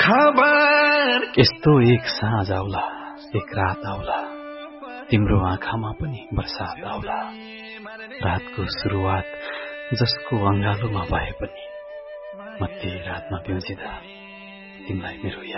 खबर यस्तो एक साँझ आउला, एक रात आउला, तिम्रो आँखामा पनि बरसात आउला। रातको सुरुवात जसको अँगालोमा भए पनि म त्यही रातमा बिउजिँदा तिमीलाई मेरो